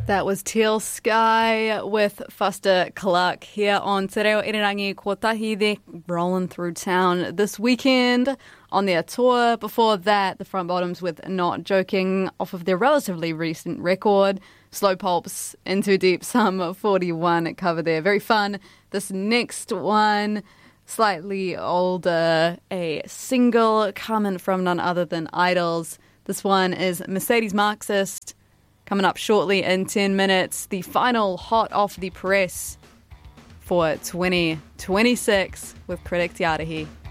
That was Teal Sky with Foster Clark here on Te Reo Irirangi Kotahi. They're rolling through town this weekend on their tour. Before that, the Front Bottoms with Not Joking off of their relatively recent record. Slow Pulp's Into Deep Sum 41 cover there. Very fun. This next one, slightly older, a single coming from none other than Idols. This one is Mercedes Marxist. Coming up shortly in 10 minutes, the final hot off the press for 2026 with Predict Te Arahi.